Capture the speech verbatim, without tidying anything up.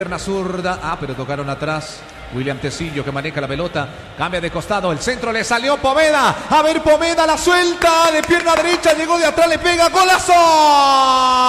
Pierna zurda, ah, pero tocaron atrás. William Tecillo que maneja la pelota, cambia de costado, el centro le salió Poveda. A ver, Poveda la suelta de pierna derecha, llegó de atrás, le pega, ¡golazo!